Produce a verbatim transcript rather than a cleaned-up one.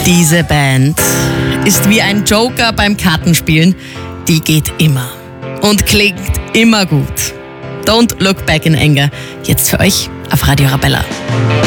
Diese Band ist wie ein Joker beim Kartenspielen. Die geht immer und klingt immer gut. Don't Look Back in Anger. Jetzt für euch auf Radio Arabella.